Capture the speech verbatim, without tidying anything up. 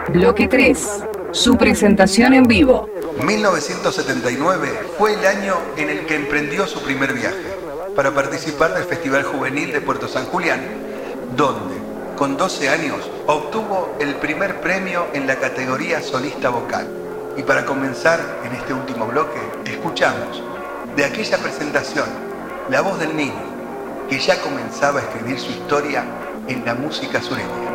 Bloque tres. Su presentación en vivo. mil novecientos setenta y nueve fue el año en el que emprendió su primer viaje para participar del Festival Juvenil de Puerto San Julián, donde, con doce años, obtuvo el primer premio en la categoría solista vocal. Y para comenzar en este último bloque, escuchamos de aquella presentación la voz del niño que ya comenzaba a escribir su historia en la música sureña.